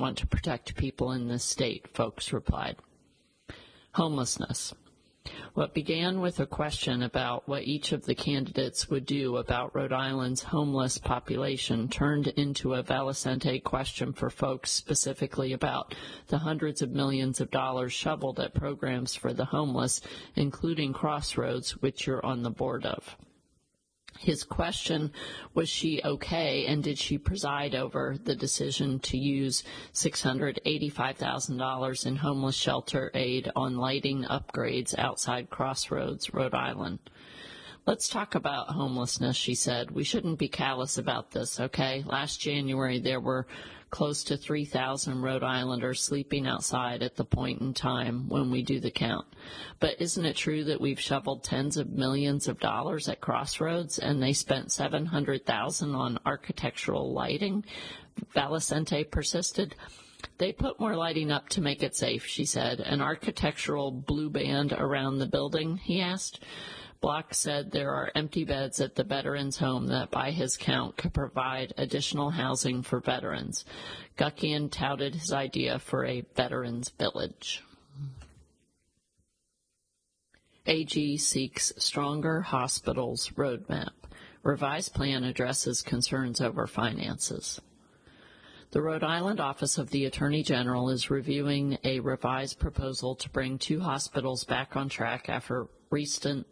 want to protect people in this state, folks replied. Homelessness. What began with a question about what each of the candidates would do about Rhode Island's homeless population turned into a Valicente question for folks specifically about the hundreds of millions of dollars shoveled at programs for the homeless, including Crossroads, which you're on the board of. His question, was she okay, and did she preside over the decision to use $685,000 in homeless shelter aid on lighting upgrades outside Crossroads, Rhode Island? Let's talk about homelessness, she said. We shouldn't be callous about this, okay? Last January, there were close to 3,000 Rhode Islanders sleeping outside at the point in time when we do the count. But isn't it true that we've shoveled tens of millions of dollars at Crossroads and they spent $700,000 on architectural lighting? Valicente persisted. They put more lighting up to make it safe, she said. An architectural blue band around the building, he asked. Block said there are empty beds at the veterans' home that, by his count, could provide additional housing for veterans. Guckian touted his idea for a veterans' village. AG seeks stronger hospitals roadmap. Revised plan addresses concerns over finances. The Rhode Island Office of the Attorney General is reviewing a revised proposal to bring 2 hospitals back on track after recent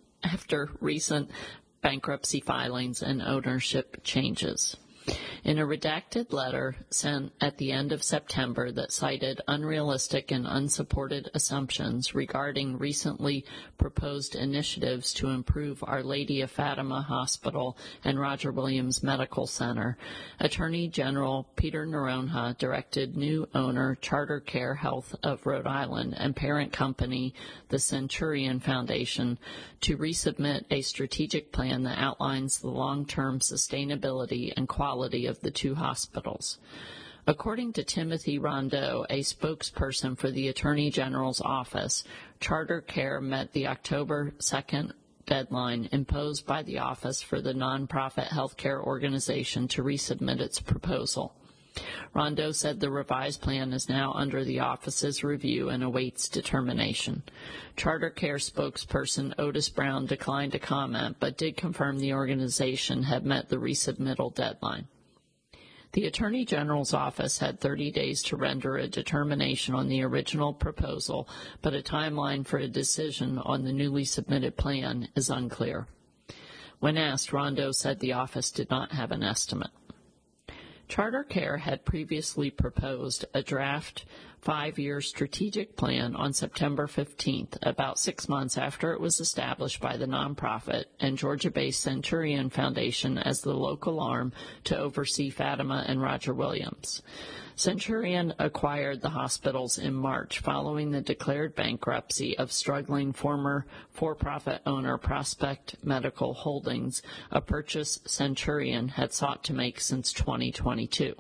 bankruptcy filings and ownership changes. In a redacted letter sent at the end of September that cited unrealistic and unsupported assumptions regarding recently proposed initiatives to improve Our Lady of Fatima Hospital and Roger Williams Medical Center, Attorney General Peter Noronha directed new owner Charter Care Health of Rhode Island and parent company, the Centurion Foundation, to resubmit a strategic plan that outlines the long-term sustainability and quality of the 2 hospitals. According to Timothy Rondeau, a spokesperson for the Attorney General's office, Charter Care met the October 2nd deadline imposed by the office for the nonprofit healthcare organization to resubmit its proposal. Rondeau said the revised plan is now under the office's review and awaits determination. Charter Care spokesperson Otis Brown declined to comment, but did confirm the organization had met the resubmittal deadline. The Attorney General's office had 30 days to render a determination on the original proposal, but a timeline for a decision on the newly submitted plan is unclear. When asked, Rondeau said the office did not have an estimate. Charter Care had previously proposed a draft 5-year strategic plan on September 15th, about 6 months after it was established by the nonprofit and Georgia-based Centurion Foundation as the local arm to oversee Fatima and Roger Williams. Centurion acquired the hospitals in March following the declared bankruptcy of struggling former for-profit owner Prospect Medical Holdings, a purchase Centurion had sought to make since 2022.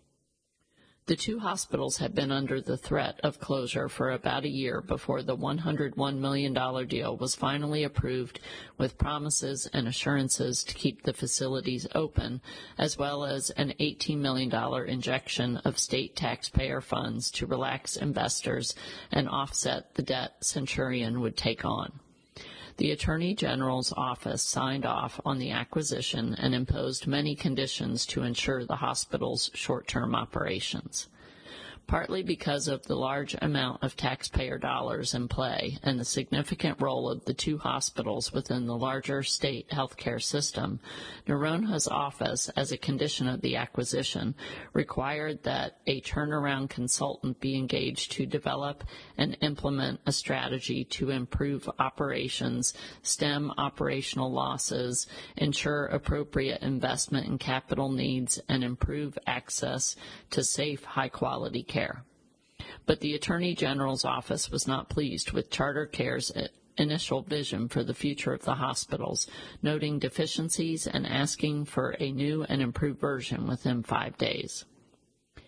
The 2 hospitals had been under the threat of closure for about a year before the $101 million deal was finally approved, with promises and assurances to keep the facilities open, as well as an $18 million injection of state taxpayer funds to relax investors and offset the debt Centurion would take on. The Attorney General's office signed off on the acquisition and imposed many conditions to ensure the hospital's short-term operations. Partly because of the large amount of taxpayer dollars in play and the significant role of the 2 hospitals within the larger state healthcare system, Noronha's office, as a condition of the acquisition, required that a turnaround consultant be engaged to develop and implement a strategy to improve operations, stem operational losses, ensure appropriate investment in capital needs, and improve access to safe, high-quality care. But the Attorney General's office was not pleased with Charter Care's initial vision for the future of the hospitals, noting deficiencies and asking for a new and improved version within 5 days.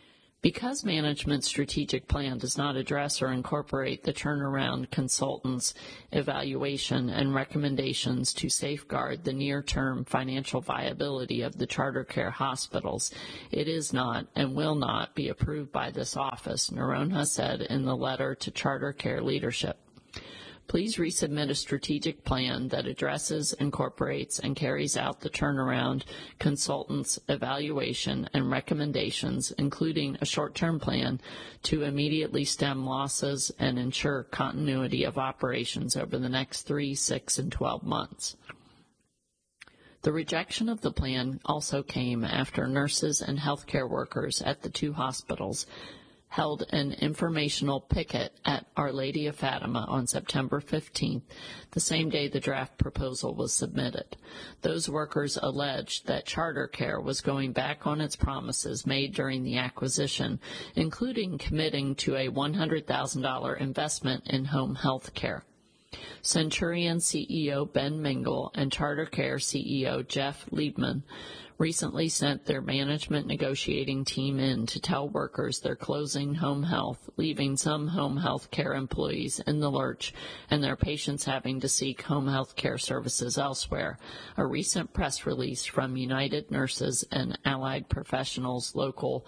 Because management's strategic plan does not address or incorporate the turnaround consultant's evaluation and recommendations to safeguard the near-term financial viability of the charter care hospitals, it is not and will not be approved by this office, Noronha said in the letter to charter care leadership. Please resubmit a strategic plan that addresses, incorporates, and carries out the turnaround consultant's evaluation and recommendations, including a short-term plan to immediately stem losses and ensure continuity of operations over the next 3, 6, and 12 months. The rejection of the plan also came after nurses and healthcare workers at the two hospitals held an informational picket at Our Lady of Fatima on September 15th, the same day the draft proposal was submitted. Those workers alleged that charter care was going back on its promises made during the acquisition, including committing to a $100,000 investment in home health care. Centurion CEO Ben Mingle and Charter Care CEO Jeff Liebman recently sent their management negotiating team in to tell workers they're closing home health, leaving some home health care employees in the lurch and their patients having to seek home health care services elsewhere. A recent press release from United Nurses and Allied Professionals Local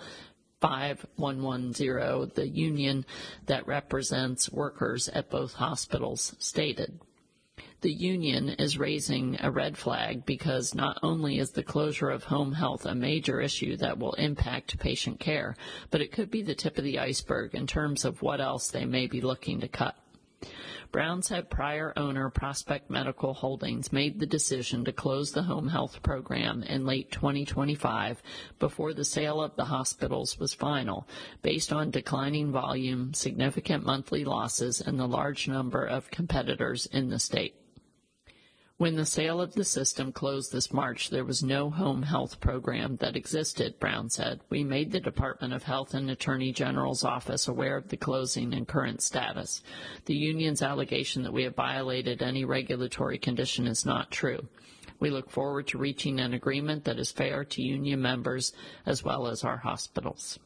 5110, the union that represents workers at both hospitals, stated. The union is raising a red flag because not only is the closure of home health a major issue that will impact patient care, but it could be the tip of the iceberg in terms of what else they may be looking to cut. Brown said prior owner Prospect Medical Holdings made the decision to close the home health program in late 2025 before the sale of the hospitals was final, based on declining volume, significant monthly losses, and the large number of competitors in the state. When the sale of the system closed this March, there was no home health program that existed, Brown said. We made the Department of Health and Attorney General's office aware of the closing and current status. The union's allegation that we have violated any regulatory condition is not true. We look forward to reaching an agreement that is fair to union members as well as our hospitals.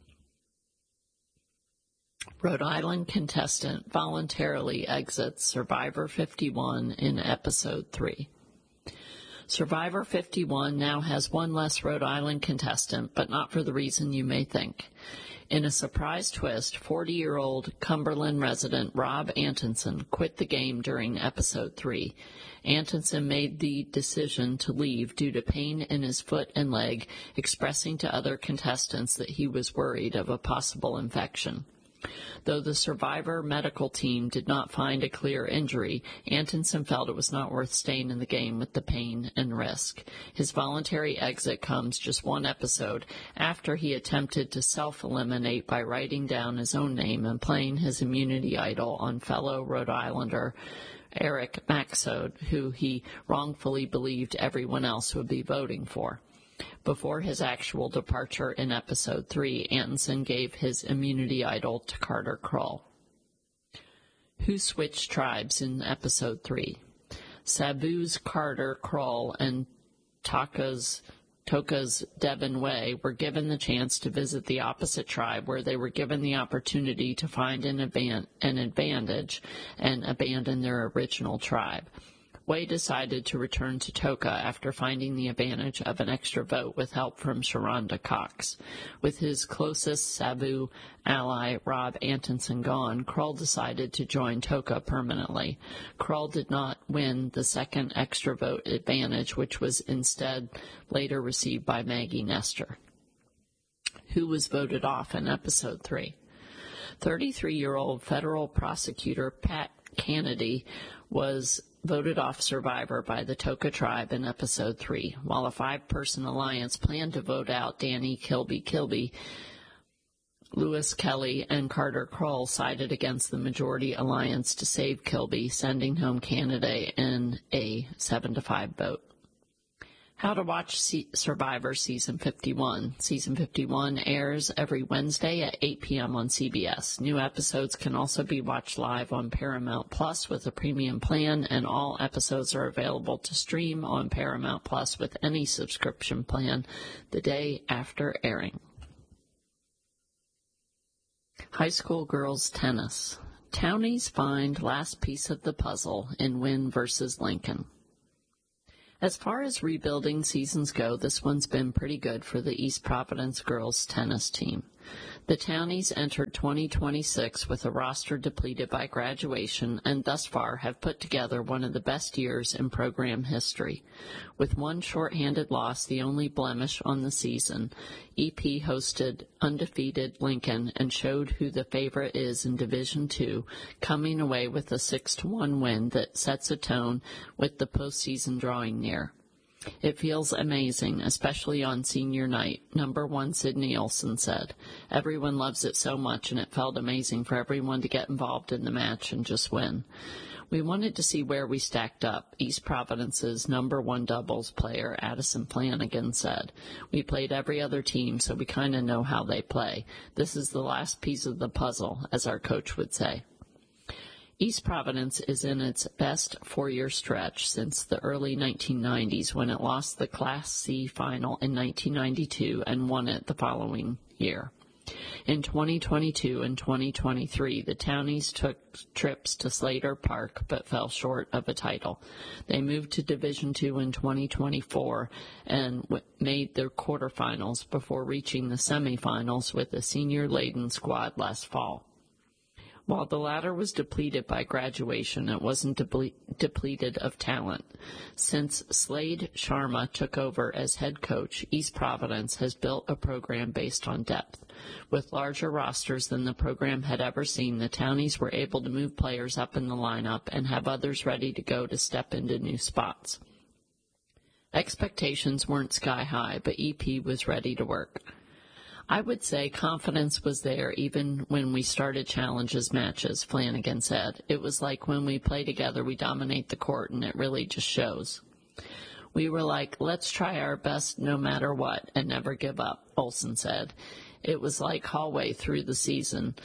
Rhode Island contestant voluntarily exits Survivor 51 in Episode 3. Survivor 51 now has one less Rhode Island contestant, but not for the reason you may think. In a surprise twist, 40-year-old Cumberland resident Rob Antonsen quit the game during Episode 3. Antonsen made the decision to leave due to pain in his foot and leg, expressing to other contestants that he was worried of a possible infection. Though the Survivor medical team did not find a clear injury, Antonsen felt it was not worth staying in the game with the pain and risk. His voluntary exit comes just one episode after he attempted to self-eliminate by writing down his own name and playing his immunity idol on fellow Rhode Islander Eric Maxode, who he wrongfully believed everyone else would be voting for. Before his actual departure in Episode 3, Antonsen gave his immunity idol to Carter Kroll. Who switched tribes in Episode 3? Sabu's Carter Kroll and Toka's Devin Way were given the chance to visit the opposite tribe, where they were given the opportunity to find an advantage and abandon their original tribe. Way decided to return to Toka after finding the advantage of an extra vote with help from Sharonda Cox. With his closest Sabu ally, Rob Antonsen, gone, Kroll decided to join Toka permanently. Kroll did not win the second extra vote advantage, which was instead later received by Maggie Nestor, who was voted off in Episode 3. 33-year-old federal prosecutor Pat Kennedy was voted off Survivor by the Toka tribe in Episode 3. While a 5-person alliance planned to vote out Danny Kilby, Lewis Kelly and Carter Kroll sided against the majority alliance to save Kilby, sending home Canada in a 7-5 vote. How to watch Survivor Season 51. Season 51 airs every Wednesday at 8 p.m. on CBS. New episodes can also be watched live on Paramount Plus with a premium plan, and all episodes are available to stream on Paramount Plus with any subscription plan the day after airing. High school girls tennis. Townies find last piece of the puzzle in win versus Lincoln. As far as rebuilding seasons go, this one's been pretty good for the East Providence girls tennis team. The Townies entered 2026 with a roster depleted by graduation and thus far have put together one of the best years in program history. With one shorthanded loss, the only blemish on the season, EP hosted undefeated Lincoln and showed who the favorite is in Division II, coming away with a 6-1 win that sets a tone with the postseason drawing near. It feels amazing, especially on senior night, number 1 Sydney Olson said. Everyone loves it so much, and it felt amazing for everyone to get involved in the match and just win. We wanted to see where we stacked up, East Providence's number 1 doubles player, Addison Flanagan, said. We played every other team, so we kind of know how they play. This is the last piece of the puzzle, as our coach would say. East Providence is in its best 4-year stretch since the early 1990s when it lost the Class C final in 1992 and won it the following year. In 2022 and 2023, the Townies took trips to Slater Park but fell short of a title. They moved to Division II in 2024 and made their quarterfinals before reaching the semifinals with a senior-laden squad last fall. While the latter was depleted by graduation, it wasn't depleted of talent. Since Slade Sharma took over as head coach, East Providence has built a program based on depth. With larger rosters than the program had ever seen, the Townies were able to move players up in the lineup and have others ready to go to step into new spots. Expectations weren't sky high, but EP was ready to work. I would say confidence was there even when we started challenges matches, Flanagan said. It was like when we play together, we dominate the court, and it really just shows. We were like, let's try our best no matter what and never give up, Olson said. It was like halfway through the season.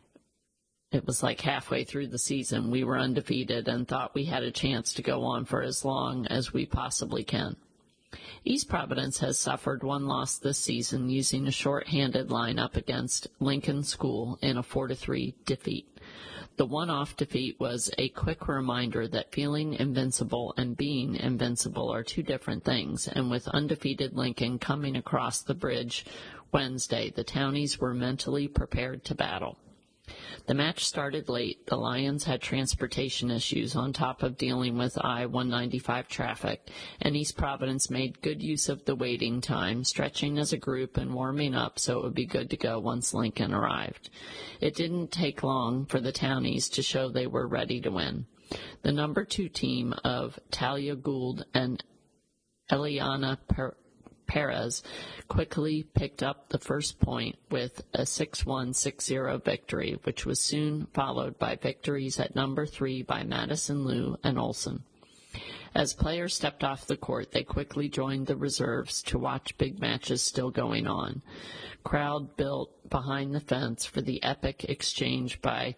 We were undefeated and thought we had a chance to go on for as long as we possibly can. East Providence has suffered one loss this season using a short-handed lineup against Lincoln School in a 4-3 defeat. The one-off defeat was a quick reminder that feeling invincible and being invincible are two different things, and with undefeated Lincoln coming across the bridge Wednesday, the Townies were mentally prepared to battle. The match started late. The Lions had transportation issues on top of dealing with I-195 traffic, and East Providence made good use of the waiting time, stretching as a group and warming up so it would be good to go once Lincoln arrived. It didn't take long for the Townies to show they were ready to win. The number 2 team of Talia Gould and Eliana Perez quickly picked up the first point with a 6-1, 6-0 victory, which was soon followed by victories at number 3 by Madison Liu and Olson. As players stepped off the court, they quickly joined the reserves to watch big matches still going on. Crowd built behind the fence for the epic exchange by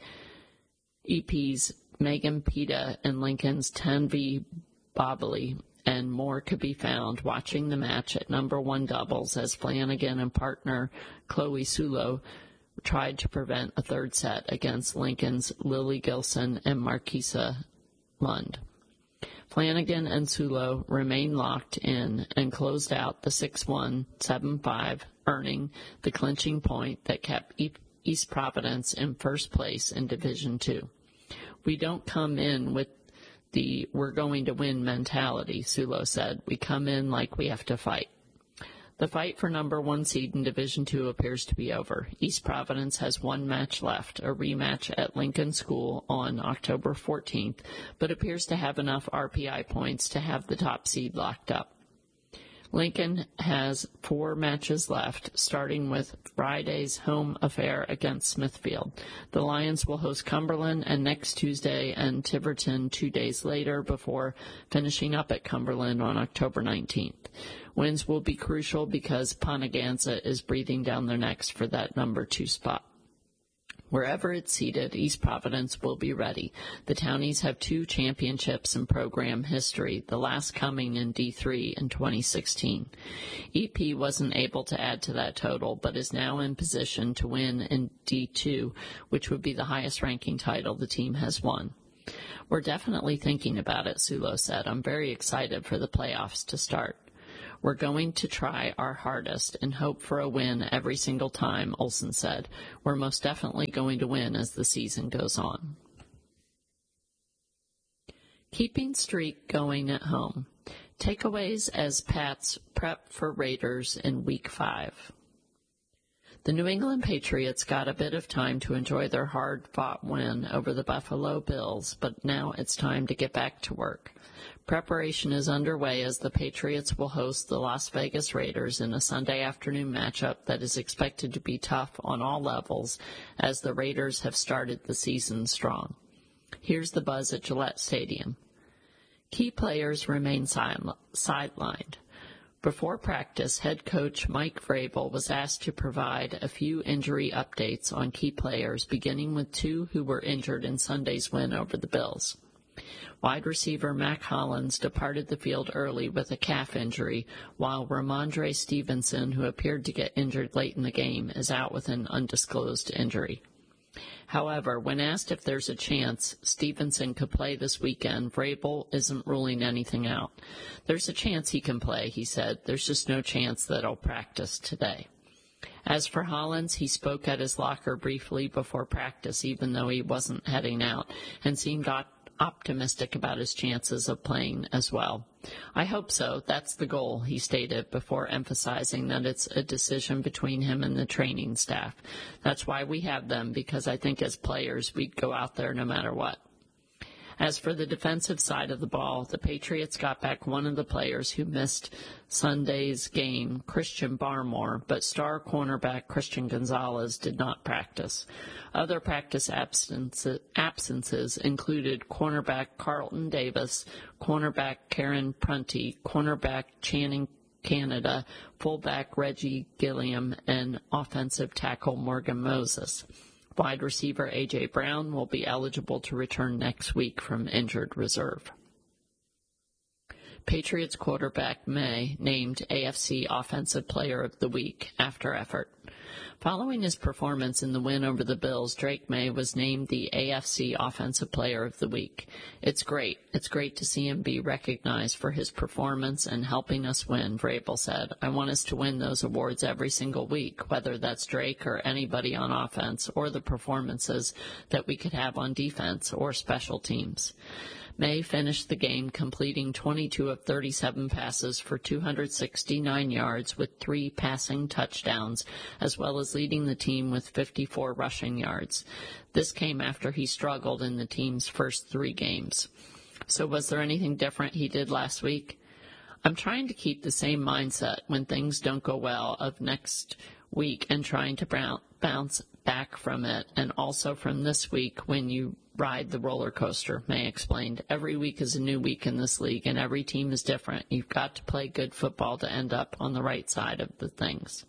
EP's Megan Pita and Lincoln's Tanvi Babali, and more could be found watching the match at number 1 doubles as Flanagan and partner Chloe Sulo tried to prevent a third set against Lincoln's Lily Gilson and Marquisa Lund. Flanagan and Sulo remained locked in and closed out the 6-1, 7-5, earning the clinching point that kept East Providence in first place in Division II. We don't come in with the we're going to win mentality, Sulo said. We come in like we have to fight. The fight for number 1 seed in Division II appears to be over. East Providence has one match left, a rematch at Lincoln School on October 14th, but appears to have enough RPI points to have the top seed locked up. Lincoln has 4 matches left, starting with Friday's home affair against Smithfield. The Lions will host Cumberland and next Tuesday and Tiverton 2 days later before finishing up at Cumberland on October 19th. Wins will be crucial because Ponegantza is breathing down their necks for that number 2 spot. Wherever it's seated, East Providence will be ready. The Townies have 2 championships in program history, the last coming in D3 in 2016. EP wasn't able to add to that total, but is now in position to win in D2, which would be the highest ranking title the team has won. We're definitely thinking about it, Sulo said. I'm very excited for the playoffs to start. We're going to try our hardest and hope for a win every single time, Olson said. We're most definitely going to win as the season goes on. Keeping streak going at home. Takeaways as Pats prep for Raiders in Week 5. The New England Patriots got a bit of time to enjoy their hard-fought win over the Buffalo Bills, but now it's time to get back to work. Preparation is underway as the Patriots will host the Las Vegas Raiders in a Sunday afternoon matchup that is expected to be tough on all levels as the Raiders have started the season strong. Here's the buzz at Gillette Stadium. Key players remain sidelined. Before practice, head coach Mike Vrabel was asked to provide a few injury updates on key players, beginning with 2 who were injured in Sunday's win over the Bills. Wide receiver Mac Hollins departed the field early with a calf injury, while Ramondre Stevenson, who appeared to get injured late in the game, is out with an undisclosed injury. However, when asked if there's a chance Stevenson could play this weekend, Vrabel isn't ruling anything out. There's a chance he can play, he said. There's just no chance that he'll practice today. As for Hollins, he spoke at his locker briefly before practice, even though he wasn't heading out, and seemed optimistic about his chances of playing as well. I hope so. That's the goal, he stated, before emphasizing that it's a decision between him and the training staff. That's why we have them, because I think as players we'd go out there no matter what. As for the defensive side of the ball, the Patriots got back one of the players who missed Sunday's game, Christian Barmore, but star cornerback Christian Gonzalez did not practice. Other practice absences included cornerback Carlton Davis, cornerback Karen Prunty, cornerback Channing Canada, fullback Reggie Gilliam, and offensive tackle Morgan Moses. Wide receiver A.J. Brown will be eligible to return next week from injured reserve. Patriots quarterback May named AFC Offensive Player of the Week after effort. Following his performance in the win over the Bills, Drake May was named the AFC Offensive Player of the Week. It's great. It's great to see him be recognized for his performance and helping us win, Vrabel said. I want us to win those awards every single week, whether that's Drake or anybody on offense, or the performances that we could have on defense or special teams. May finished the game completing 22 of 37 passes for 269 yards with 3 passing touchdowns, as well as leading the team with 54 rushing yards. This came after he struggled in the team's first 3 games. So was there anything different he did last week? I'm trying to keep the same mindset when things don't go well of next week and trying to bounce back from it, and also from this week when you ride the roller coaster, May explained. Every week is a new week in this league, and every team is different. You've got to play good football to end up on the right side of the things.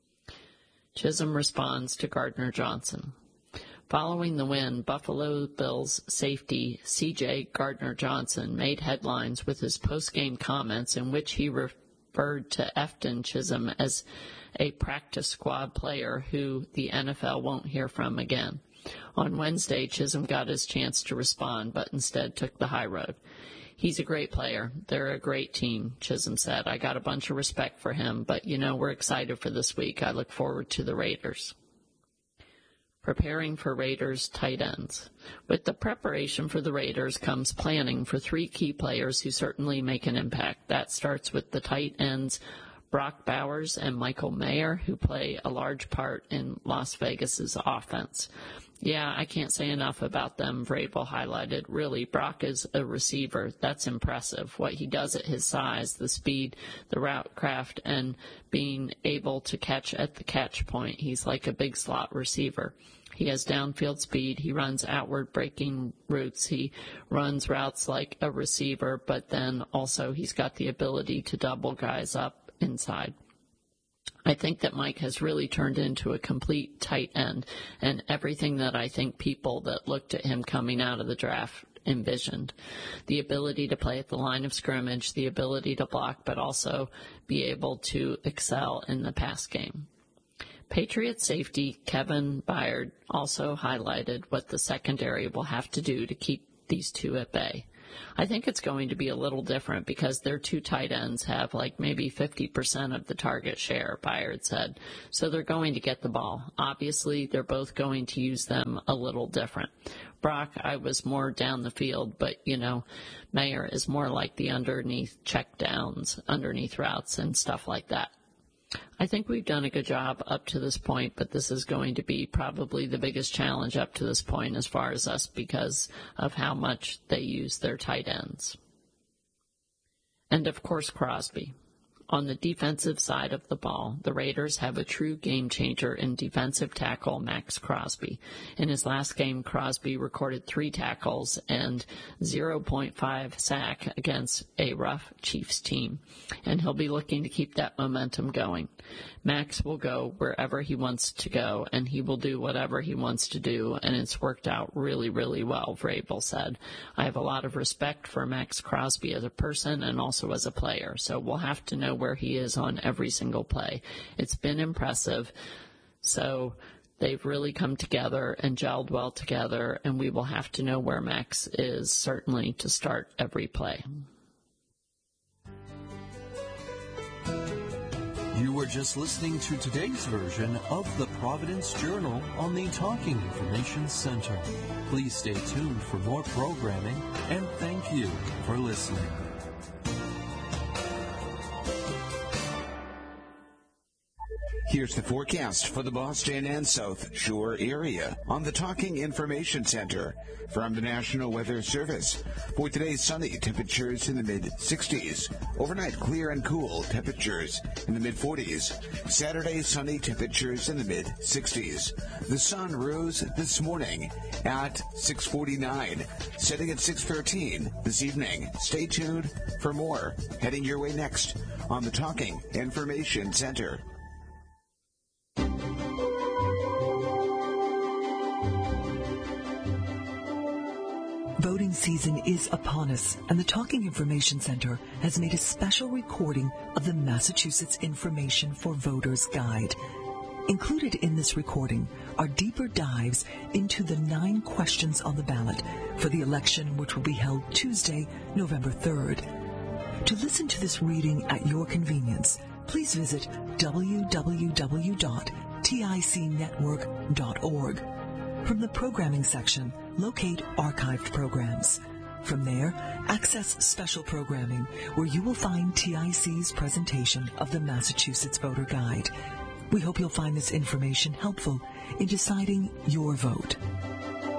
Chisholm responds to Gardner Johnson. Following the win, Buffalo Bills safety C.J. Gardner Johnson made headlines with his post-game comments in which he referred to Efton Chisholm as a practice squad player who the NFL won't hear from again. On Wednesday, Chisholm got his chance to respond, but instead took the high road. He's a great player. They're a great team, Chisholm said. I got a bunch of respect for him, but, we're excited for this week. I look forward to the Raiders. Preparing for Raiders tight ends. With the preparation for the Raiders comes planning for 3 key players who certainly make an impact. That starts with the tight ends Brock Bowers and Michael Mayer, who play a large part in Las Vegas's offense. Yeah, I can't say enough about them, Vrabel highlighted. Really, Brock is a receiver. That's impressive. What he does at his size, the speed, the route craft, and being able to catch at the catch point. He's like a big slot receiver. He has downfield speed. He runs outward breaking routes. He runs routes like a receiver, but then also he's got the ability to double guys up inside. I think that Mike has really turned into a complete tight end, and everything that I think people that looked at him coming out of the draft envisioned. The ability to play at the line of scrimmage, the ability to block, but also be able to excel in the pass game. Patriots safety Kevin Byard also highlighted what the secondary will have to do to keep these two at bay. I think it's going to be a little different because their two tight ends have like maybe 50% of the target share, Byard said. So they're going to get the ball. Obviously, they're both going to use them a little different. Brock, I was more down the field, but, Mayer is more like the underneath check downs, underneath routes and stuff like that. I think we've done a good job up to this point, but this is going to be probably the biggest challenge up to this point as far as us because of how much they use their tight ends. And, of course, Crosby. On the defensive side of the ball, the Raiders have a true game changer in defensive tackle Max Crosby. In his last game, Crosby recorded 3 tackles and 0.5 sack against a rough Chiefs team, and he'll be looking to keep that momentum going. Max will go wherever he wants to go, and he will do whatever he wants to do, and it's worked out really, really well, Vrabel said. I have a lot of respect for Max Crosby as a person and also as a player, so we'll have to know where he is on every single play. It's been impressive, so they've really come together and gelled well together, and we will have to know where Max is certainly to start every play. You were just listening to today's version of the Providence Journal on the Talking Information Center. Please stay tuned for more programming, and thank you for listening. Here's the forecast for the Boston and South Shore area on the Talking Information Center from the National Weather Service. For today, sunny, temperatures in the mid-60s. Overnight, clear and cool, temperatures in the mid-40s. Saturday, sunny, temperatures in the mid-60s. The sun rose this morning at 6:49, setting at 6:13 this evening. Stay tuned for more heading your way next on the Talking Information Center. Voting season is upon us, and the Talking Information Center has made a special recording of the Massachusetts Information for Voters Guide. Included in this recording are deeper dives into the 9 questions on the ballot for the election, which will be held Tuesday, November 3rd. To listen to this reading at your convenience, please visit www.ticnetwork.org. From the programming section, locate archived programs. From there, access special programming, where you will find TIC's presentation of the Massachusetts Voter Guide. We hope you'll find this information helpful in deciding your vote.